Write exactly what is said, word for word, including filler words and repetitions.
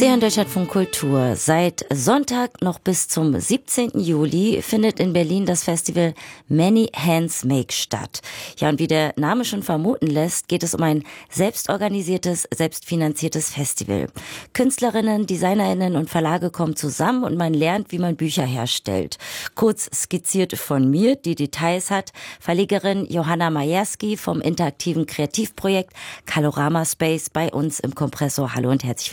Sie hören Deutschlandfunk Kultur. Seit Sonntag noch bis zum siebzehnten Juli findet in Berlin das Festival Many Hands Make statt. Ja, und wie der Name schon vermuten lässt, geht es um ein selbstorganisiertes, selbstfinanziertes Festival. Künstlerinnen, Designerinnen und Verlage kommen zusammen und man lernt, wie man Bücher herstellt. Kurz skizziert von mir, die Details hat Verlegerin Johanna Majerski vom interaktiven Kreativprojekt Kalorama Space bei uns im Kompressor. Hallo und herzlich willkommen.